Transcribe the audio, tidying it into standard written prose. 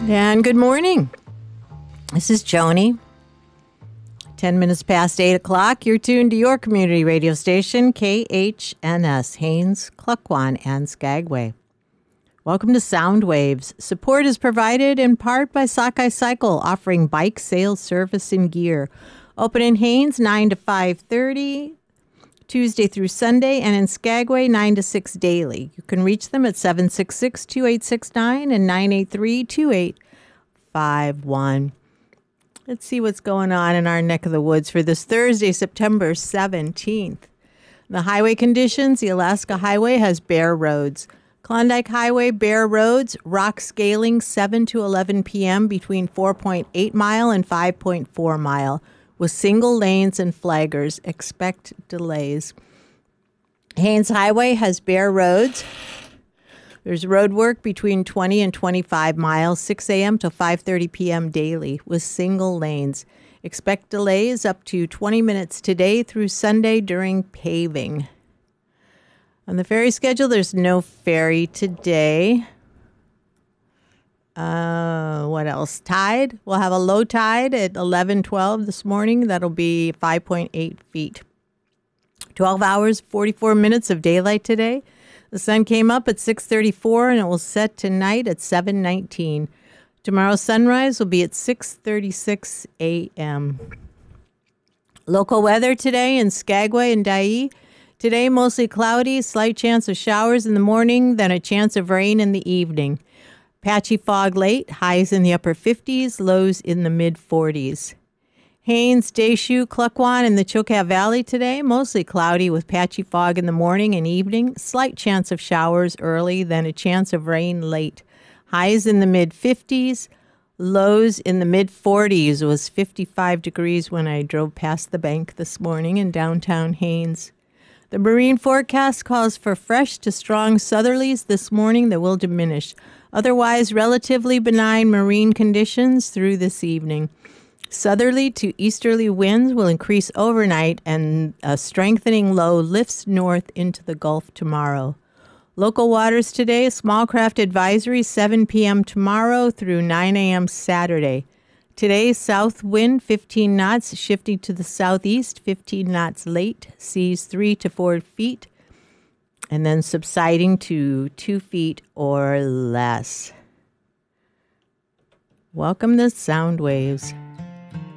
And good morning. This is Joni. 10 minutes past 8 o'clock. You're tuned to your community radio station, KHNS, Haines, Klukwan, and Skagway. Welcome to Sound Waves. Support is provided in part by Sakai Cycle, offering bike sales, service, and gear. Open in Haines, 9 to 5:30, Tuesday through Sunday, and in Skagway, 9 to 6 daily. You can reach them at 766-2869 and 983-2851. Let's see what's going on in our neck of the woods for this Thursday, September 17th. The highway conditions: the Alaska Highway has bare roads. Klondike Highway, bare roads, rock scaling 7 to 11 p.m. between 4.8 mile and 5.4 mile. With single lanes and flaggers. Expect delays. Haines Highway has bare roads. There's road work between 20 and 25 miles, 6 a.m. to 5:30 p.m. daily, with single lanes. Expect delays up to 20 minutes today through Sunday during paving. On the ferry schedule, there's no ferry today. What else? Tide. We'll have a low tide at 11:12 this morning. That'll be 5.8 feet. 12 hours, 44 minutes of daylight today. The sun came up at 6:34 and it will set tonight at 7:19. Tomorrow's sunrise will be at 6:36 a.m. Local weather today in Skagway and Dyea. Today, mostly cloudy, slight chance of showers in the morning, then a chance of rain in the evening. Patchy fog late, highs in the upper 50s, lows in the mid-40s. Haines, Deschutes, Klukwan, and the Chilkat Valley today, mostly cloudy with patchy fog in the morning and evening, slight chance of showers early, then a chance of rain late. Highs in the mid-50s, lows in the mid-40s. It was 55 degrees when I drove past the bank this morning in downtown Haines. The marine forecast calls for fresh to strong southerlies this morning that will diminish. Otherwise, relatively benign marine conditions through this evening. Southerly to easterly winds will increase overnight, and a strengthening low lifts north into the Gulf tomorrow. Local waters today: small craft advisory 7 p.m. tomorrow through 9 a.m. Saturday. Today, south wind 15 knots, shifting to the southeast 15 knots late, seas 3 to 4 feet, and then subsiding to 2 feet or less. Welcome to Sound Waves.